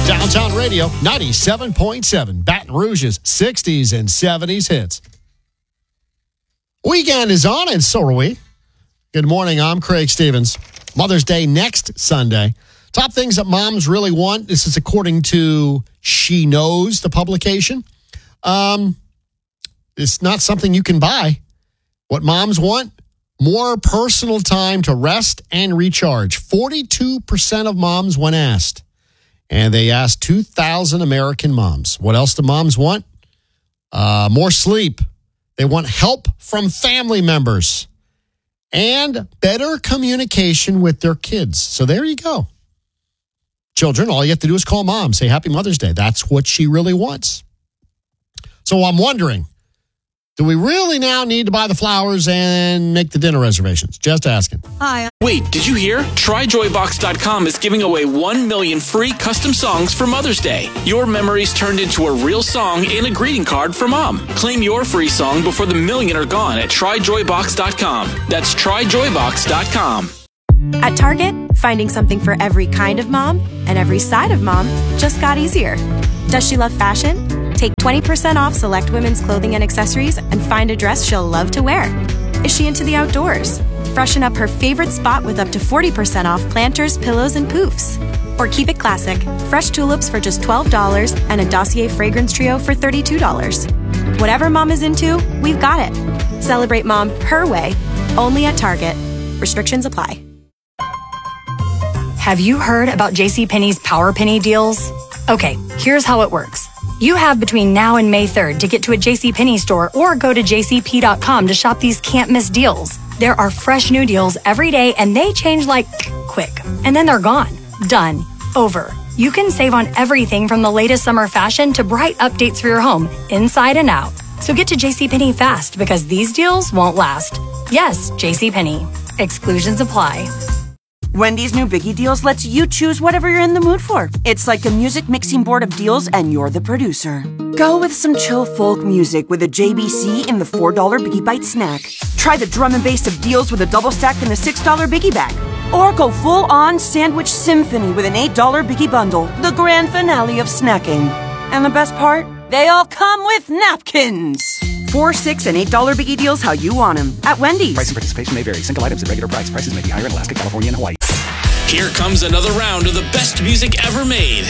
Downtown Radio, 97.7. Baton Rouge's 60s and 70s hits. Weekend is on, and so are we. Good morning, I'm Craig Stevens. Mother's Day next Sunday. Top things that moms really want. This is according to She Knows, the publication. It's not something you can buy. What moms want? More personal time to rest and recharge. 42% of moms when asked. And they asked 2,000 American moms. What else do moms want? More sleep. They want help from family members. And better communication with their kids. So there you go. Children, all you have to do is call mom. Say Happy Mother's Day. That's what she really wants. So I'm wondering, do we really now need to buy the flowers and make the dinner reservations? Just asking. Hi. Wait, did you hear? TryJoyBox.com is giving away 1 million free custom songs for Mother's Day. Your memories turned into a real song and a greeting card for mom. Claim your free song before the million are gone at TryJoyBox.com. That's TryJoyBox.com. At Target, finding something for every kind of mom and every side of mom just got easier. Does she love fashion? Take 20% off select women's clothing and accessories and find a dress she'll love to wear. Is she into the outdoors? Freshen up her favorite spot with up to 40% off planters, pillows, and poofs. Or keep it classic. Fresh tulips for just $12 and a Dossier fragrance trio for $32. Whatever mom is into, we've got it. Celebrate mom her way, only at Target. Restrictions apply. Have you heard about JCPenney's Power Penny deals? Okay, here's how it works. You have between now and May 3rd to get to a JCPenney store or go to jcp.com to shop these can't-miss deals. There are fresh new deals every day, and they change like quick. And then they're gone. Done. Over. You can save on everything from the latest summer fashion to bright updates for your home, inside and out. So get to JCPenney fast, because these deals won't last. Yes, JCPenney. Exclusions apply. Wendy's new Biggie Deals lets you choose whatever you're in the mood for. It's like a music mixing board of deals, and you're the producer. Go with some chill folk music with a JBC in the $4 Biggie Bite snack. Try the drum and bass of deals with a double stack in the $6 Biggie Bag. Or go full-on sandwich symphony with an $8 Biggie Bundle, the grand finale of snacking. And the best part? They all come with napkins. $4, $6, and $8 Biggie Deals how you want them at Wendy's. Price and participation may vary. Single items at regular price. Prices may be higher in Alaska, California, and Hawaii. Here comes another round of the best music ever made.